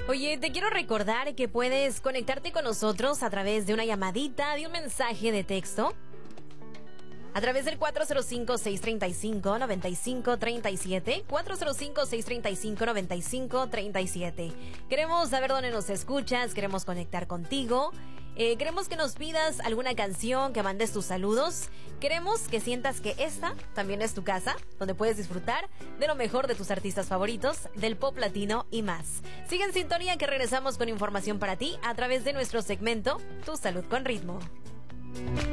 Oye, te quiero recordar que puedes conectarte con nosotros a través de una llamadita, de un mensaje de texto, a través del 405-635-9537, 405-635-9537. Queremos saber dónde nos escuchas, queremos conectar contigo, queremos que nos pidas alguna canción, que mandes tus saludos. Queremos que sientas que esta también es tu casa, donde puedes disfrutar de lo mejor de tus artistas favoritos, del pop latino y más. Sigue en sintonía que regresamos con información para ti a través de nuestro segmento Tu Salud con Ritmo.